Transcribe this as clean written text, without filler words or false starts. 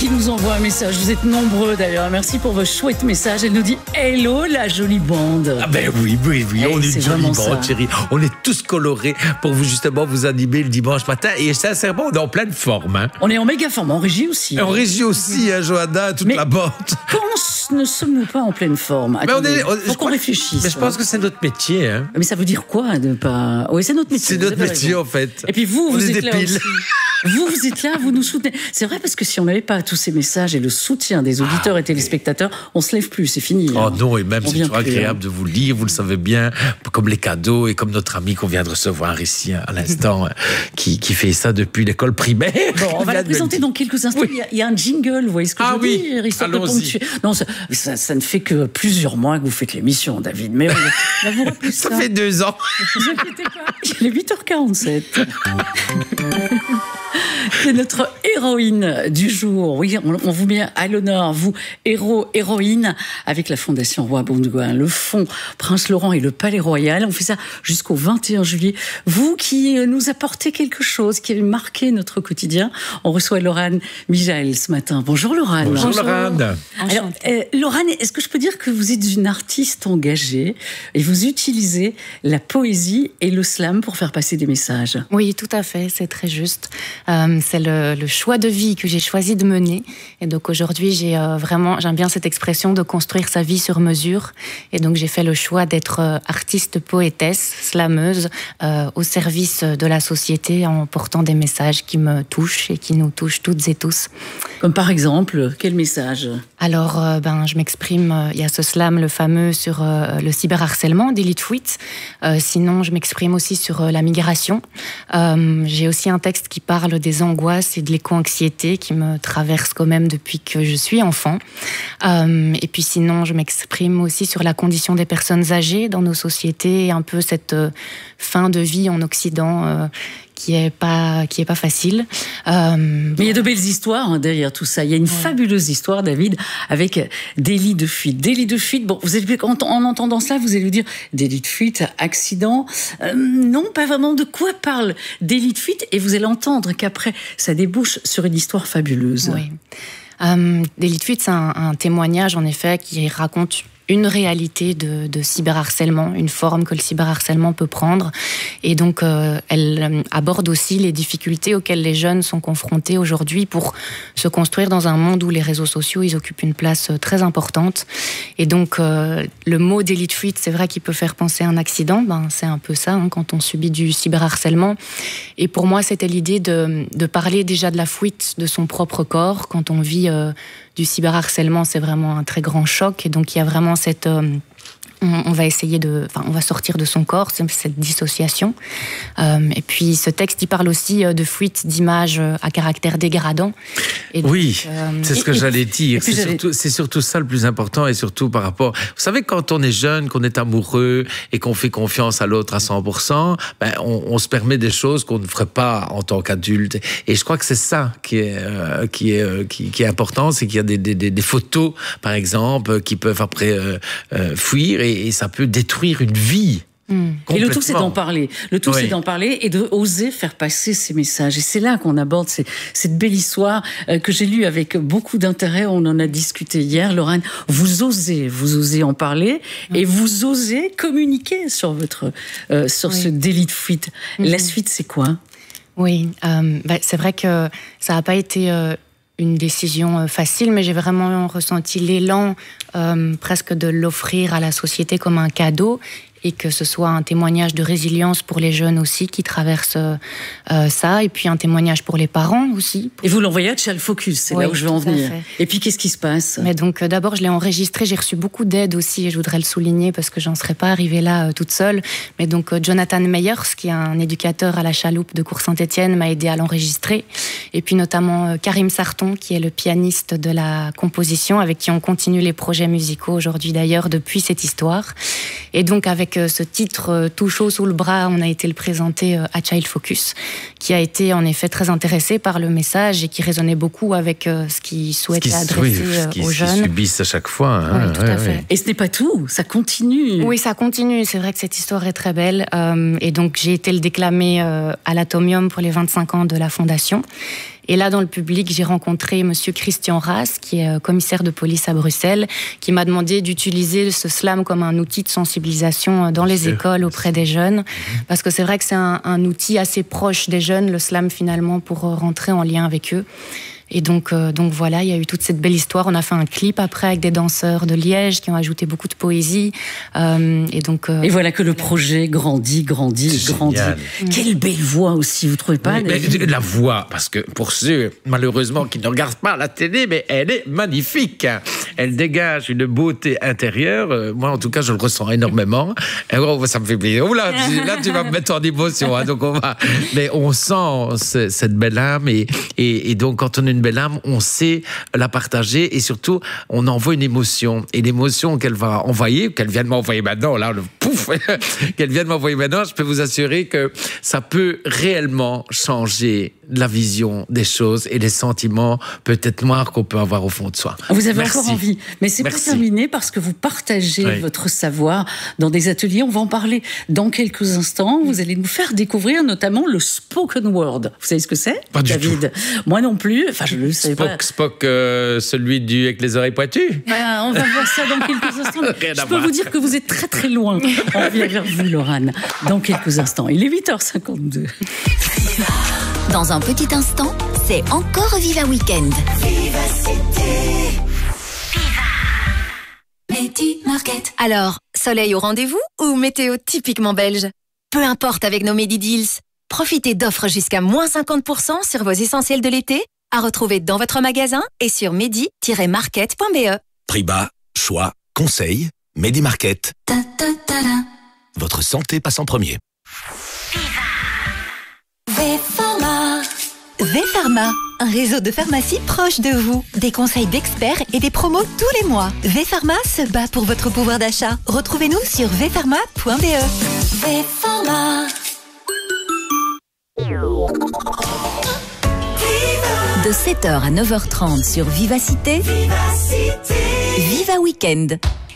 qui nous envoie un message. Vous êtes nombreux d'ailleurs. Merci pour vos chouettes messages. Elle nous dit « Hello la jolie bande ». Ah ben oui, on est une jolie bande, chérie. On est tous colorés pour vous justement vous animer le dimanche matin. Et sincèrement, on est en pleine forme. Hein. On est en méga forme, en régie aussi. En régie aussi, hein, Johanna, toute la bande. Quand ne sommes-nous pas en pleine forme? Attendez, faut qu'on réfléchisse. Mais je pense que c'est notre métier. Hein. Mais ça veut dire quoi de pas... Oui, c'est notre métier. C'est notre métier en fait. Et puis vous êtes là aussi. Vous êtes là, vous nous soutenez. C'est vrai parce que si on n'avait pas tous ces messages et le soutien des auditeurs et téléspectateurs, on se lève plus, c'est fini. Oh non, et même c'est toujours agréable de vous lire, vous le savez bien, comme les cadeaux et comme notre ami qu'on vient de recevoir ici à l'instant, qui fait ça depuis l'école primaire. Bon, on va la présenter dans quelques instants. Oui. Il y a un jingle, vous voyez ce que je veux dire, histoire de ponctuer. Non, ça ne fait que plusieurs mois que vous faites l'émission, David. Mais on va vous rappeler ça. Ça fait 2 ans. Ne vous inquiétez pas. Il est 8h47. C'est notre héroïne du jour. Oui, on vous met à l'honneur, vous, héros, héroïne, avec la Fondation Roi Baudouin, le Fonds Prince Laurent et le Palais Royal. On fait ça jusqu'au 21 juillet. Vous qui nous apportez quelque chose qui a marqué notre quotidien, on reçoit Laurane Mijaël ce matin. Bonjour Laurane. Bonjour Laurane. Alors, Laurane, est-ce que je peux dire que vous êtes une artiste engagée et vous utilisez la poésie et le slam pour faire passer des messages? Oui, tout à fait, c'est très juste. C'est le choix de vie que j'ai choisi de mener. Et donc aujourd'hui, j'aime bien cette expression de construire sa vie sur mesure. Et donc j'ai fait le choix d'être artiste, poétesse, slameuse, au service de la société en portant des messages qui me touchent et qui nous touchent toutes et tous. Comme par exemple, quel message? Alors, je m'exprime, il y a ce slam, le fameux, sur le cyberharcèlement d'Elite Fuit. Sinon, je m'exprime aussi sur la migration. J'ai aussi un texte qui parle des angoisses et de l'éco-anxiété qui me traversent quand même depuis que je suis enfant. Et puis sinon, je m'exprime aussi sur la condition des personnes âgées dans nos sociétés, un peu cette fin de vie en Occident qui est pas facile. Mais il y a de belles histoires derrière tout ça. Il y a une fabuleuse histoire, David, avec délit de fuite. Délit de fuite, bon, vous allez, en entendant cela, vous allez vous dire, délit de fuite, accident. Non, pas vraiment. De quoi parle délit de fuite? Et vous allez entendre qu'après, ça débouche sur une histoire fabuleuse. Oui. Délit de fuite, c'est un témoignage, en effet, qui raconte une réalité de cyberharcèlement, une forme que le cyberharcèlement peut prendre. Et donc, elle aborde aussi les difficultés auxquelles les jeunes sont confrontés aujourd'hui pour se construire dans un monde où les réseaux sociaux, ils occupent une place très importante. Et donc, le mot délit de fuite, c'est vrai qu'il peut faire penser à un accident. C'est un peu ça, quand on subit du cyberharcèlement. Et pour moi, c'était l'idée de parler déjà de la fuite de son propre corps. Quand on vit du cyberharcèlement, c'est vraiment un très grand choc. Et donc, il y a vraiment cette... on va sortir de son corps, cette dissociation. Et puis, ce texte, il parle aussi de fuite d'images à caractère dégradant. Et donc, c'est ce que j'allais dire. C'est surtout ça le plus important, et surtout par rapport... Vous savez, quand on est jeune, qu'on est amoureux et qu'on fait confiance à l'autre à 100%, on se permet des choses qu'on ne ferait pas en tant qu'adulte. Et je crois que c'est ça qui est important, c'est qu'il y a des photos, par exemple, qui peuvent après fuir, et ça peut détruire une vie. Et le tout, c'est d'en parler. Le tout, c'est d'en parler et de oser faire passer ces messages. Et c'est là qu'on aborde cette belle histoire que j'ai lue avec beaucoup d'intérêt. On en a discuté hier. Laurane, vous osez en parler et vous osez communiquer sur ce délit de fuite. La suite, c'est quoi? Oui, c'est vrai que ça n'a pas été... une décision facile, mais j'ai vraiment ressenti l'élan presque de l'offrir à la société comme un cadeau, et que ce soit un témoignage de résilience pour les jeunes aussi qui traversent ça, et puis un témoignage pour les parents aussi. Et vous l'envoyez à Child Focus, c'est là où je veux en venir. Et puis qu'est-ce qui se passe? Mais donc d'abord je l'ai enregistré, j'ai reçu beaucoup d'aide aussi, et je voudrais le souligner parce que j'en serais pas arrivée là toute seule. Mais donc Jonathan Meyers, qui est un éducateur à la chaloupe de Cours-Saint-Étienne, m'a aidé à l'enregistrer. Et puis notamment Karim Sarton, qui est le pianiste de la composition, avec qui on continue les projets musicaux aujourd'hui d'ailleurs depuis cette histoire. Et donc avec ce titre tout chaud sous le bras, on a été le présenter à Child Focus, qui a été en effet très intéressé par le message et qui résonnait beaucoup avec ce qu'il souhaitait adresser aux jeunes. Qu'ils subissent à chaque fois. Oui, tout à fait. Et ce n'est pas tout, ça continue. Oui, ça continue. C'est vrai que cette histoire est très belle. Et donc j'ai été le déclamer à l'Atomium pour les 25 ans de la Fondation. Et là, dans le public, j'ai rencontré monsieur Christian Ras, qui est commissaire de police à Bruxelles, qui m'a demandé d'utiliser ce slam comme un outil de sensibilisation dans les écoles auprès des jeunes. Parce que c'est vrai que c'est un outil assez proche des jeunes, le slam finalement, pour rentrer en lien avec eux. Et donc voilà, il y a eu toute cette belle histoire. On a fait un clip après avec des danseurs de Liège qui ont ajouté beaucoup de poésie. Et voilà que le projet grandit. Quelle belle voix aussi, vous trouvez pas? Mais la voix, parce que pour ceux malheureusement qui ne regardent pas la télé, mais elle est magnifique. Elle dégage une beauté intérieure. Moi, en tout cas, je le ressens énormément. Et ça me fait plaisir. Là, tu vas me mettre en émotion. Hein, donc mais on sent cette belle âme et donc quand on a une belle âme, on sait la partager et surtout, on envoie une émotion. Et l'émotion qu'elle va envoyer, qu'elle vient de m'envoyer maintenant, là, le pouf, qu'elle vient de m'envoyer maintenant, je peux vous assurer que ça peut réellement changer la vision des choses et les sentiments peut-être noirs qu'on peut avoir au fond de soi. Vous avez encore envie, mais c'est pas terminé parce que vous partagez votre savoir dans des ateliers. On va en parler dans quelques instants. Vous allez nous faire découvrir notamment le spoken word. Vous savez ce que c'est, pas David? Du tout. Moi non plus. Enfin, je le sais pas. Spock, celui avec les oreilles pointues. On va voir ça dans quelques instants. Je peux vous dire que vous êtes très très loin. On vient vers vous, Laurane, dans quelques instants. Il est 8h52. Dans un petit instant, c'est encore Viva Weekend. Medi Market. Alors, soleil au rendez-vous ou météo typiquement belge? Peu importe avec nos Medi Deals. Profitez d'offres jusqu'à moins 50% sur vos essentiels de l'été, à retrouver dans votre magasin et sur medi-market.be. Prix bas, choix, conseils, Medi Market. Votre santé passe en premier. V-Pharma, un réseau de pharmacies proche de vous. Des conseils d'experts et des promos tous les mois. V-Pharma se bat pour votre pouvoir d'achat. Retrouvez-nous sur vpharma.be. V-Pharma. De 7h à 9h30 sur Vivacité. Viva Weekend.